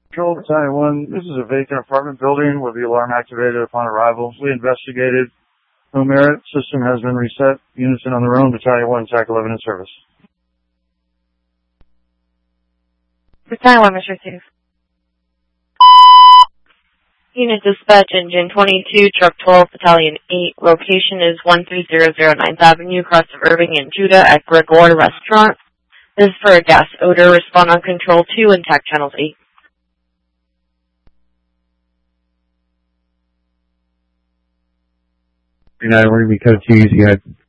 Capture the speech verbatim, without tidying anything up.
Control Battalion one, this is a vacant apartment building where the alarm activated upon arrival. We investigated. No merit. System has been reset. Units in on their own. Battalion one, T A C eleven in service. Battalion one, Mister Safe. Unit dispatch, engine twenty-two, truck twelve, Battalion eight. Location is one three zero zero ninth Avenue, cross of Irving and Judah at Gregor Restaurant. This is for a gas odor. Respond on control two and T A C channels eight. United, we're going to be code two. You got